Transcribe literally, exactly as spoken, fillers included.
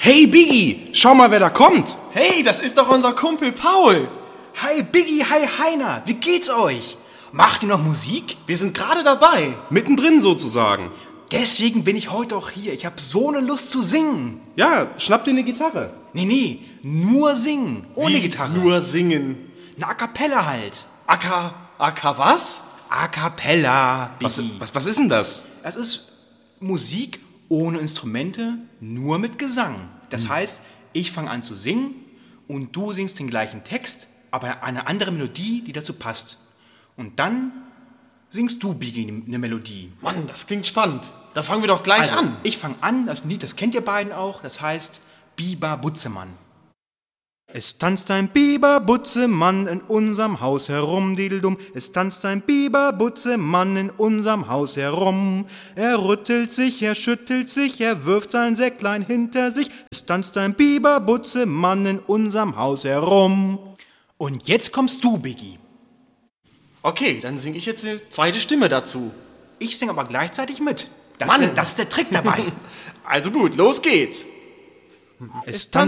Hey Biggie, schau mal, wer da kommt. Hey, das ist doch unser Kumpel Paul. Hi Biggie, hi Heiner, wie geht's euch? Macht ihr noch Musik? Wir sind gerade dabei. Mittendrin sozusagen. Deswegen bin ich heute auch hier. Ich habe so eine Lust zu singen. Ja, schnapp dir eine Gitarre. Nee, nee, nur singen, ohne Wie Gitarre. Nur singen. Eine A Cappella halt. Aka, Aka was? A Cappella, Was, Biggie. was, was ist denn das? Das ist Musik ohne Instrumente, nur mit Gesang. Das heißt, ich fange an zu singen und du singst den gleichen Text, aber eine andere Melodie, die dazu passt. Und dann singst du, Biggie, eine Melodie. Mann, das klingt spannend. Da fangen wir doch gleich Also, an. ich fange an, das Lied, das kennt ihr beiden auch, das heißt Biber Butzemann. Es tanzt ein Biber-Butzemann in unserem Haus herum, dideldum. Es tanzt ein Biber-Butzemann in unserem Haus herum. Er rüttelt sich, er schüttelt sich, er wirft sein Säcklein hinter sich. Es tanzt ein Biber-Butzemann in unserem Haus herum. Und jetzt kommst du, Biggie. Okay, dann singe ich jetzt eine zweite Stimme dazu. Ich singe aber gleichzeitig mit. Das, Mann. ist, der, das ist der Trick dabei. Also gut, los geht's. Es tanzt